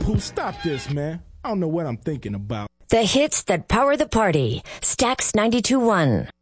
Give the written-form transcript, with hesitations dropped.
Pooh, stop this, man. I don't know what I'm thinking about. The hits that power the party. Stax 92.1.